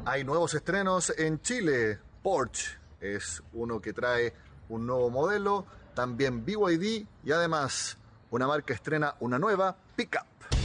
Hay nuevos estrenos en Chile. Porsche es uno que trae un nuevo modelo, también BYD y además una marca estrena una nueva pickup.